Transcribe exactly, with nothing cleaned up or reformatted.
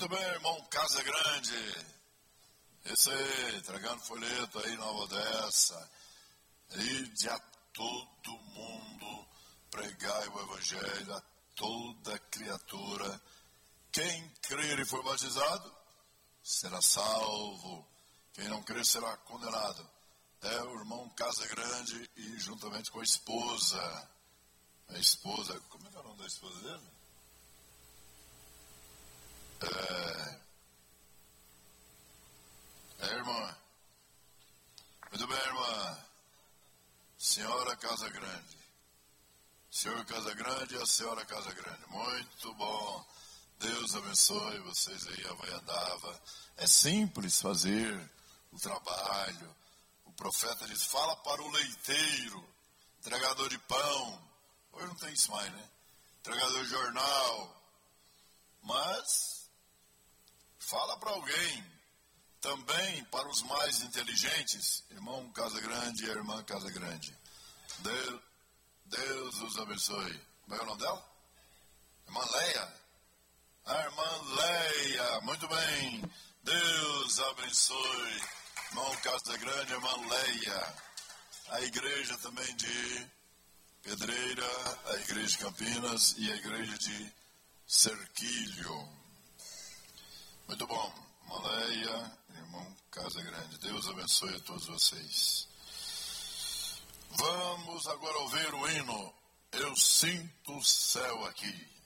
Muito bem, irmão Casa Grande. Esse aí, entregando folheto aí, Nova Odessa. Ide a todo mundo pregai o evangelho a toda criatura. Quem crer e for batizado, será salvo. Quem não crer será condenado. É o irmão Casa Grande e juntamente com a esposa. A esposa, como é que é o nome da esposa dele? É, é irmã. Muito bem, irmã. Senhora Casa Grande. Senhor Casa Grande e a senhora Casa Grande. Muito bom. Deus abençoe vocês aí, a Havaiandava. É simples fazer o trabalho. O profeta diz, fala para o leiteiro, entregador de pão. Hoje não tem isso mais, né? Entregador de jornal. Mas, fala para alguém. Também para os mais inteligentes, irmão Casa Grande e a irmã Casa Grande. Deus, Deus os abençoe. Como é o nome dela? Irmã Leia. A irmã Leia, muito bem. Deus abençoe. Irmão Casa Grande, irmã Leia. A igreja também de Pedreira, a igreja de Campinas e a igreja de Cerquilho. Muito bom. Irmã Leia, irmão Casa Grande. Deus abençoe a todos vocês. Vamos agora ouvir o hino Eu Sinto o Céu Aqui.